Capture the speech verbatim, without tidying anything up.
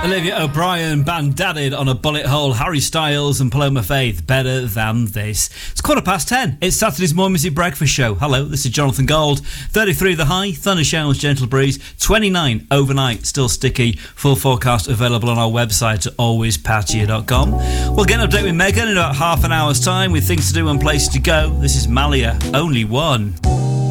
Olivia O'Brien bandadded on a bullet hole. Harry Styles and Paloma Faith, Better Than This. It's quarter past ten. It's Saturday's More Music Breakfast Show. Hello, this is Jonathan Gold. thirty-three the high, thunder showers, gentle breeze. twenty-nine overnight, still sticky. Full forecast available on our website at always patio dot com. We'll get an update with Megan in about half an hour's time with things to do and places to go. This is Malia, Only One.